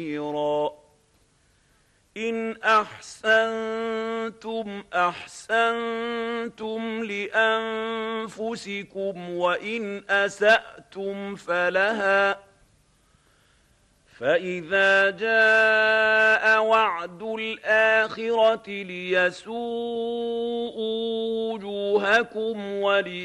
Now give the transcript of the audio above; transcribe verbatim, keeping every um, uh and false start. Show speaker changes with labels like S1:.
S1: إن أحسنتم أحسنتم لأنفسكم وإن أسأتم فلها فإذا جاء وعد الآخرة ليسوءوا وجوهكم ولي